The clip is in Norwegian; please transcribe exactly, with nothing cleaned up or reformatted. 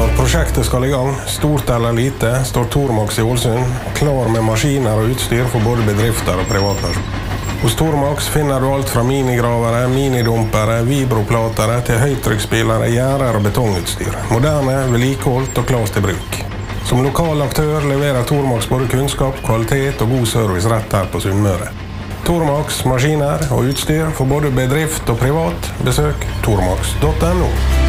Prosjektet skal i gang. Stort eller lite står Tormax i Ålesund klar med maskiner og utstyr for både bedrifter og privatpersoner. Hos Tormax finner du alt fra minigravere, minidumpere, vibroplatere til høytrykksspillere, gjerder og betongutstyr. Moderne, vedlikeholdt og klart til bruk. Som lokal aktør leverer Tormax både kunnskap, kvalitet og god service rett her på Sunnmøre. Tormax, maskiner og utstyr for både bedrift og privat. Besøk tormax punktum no.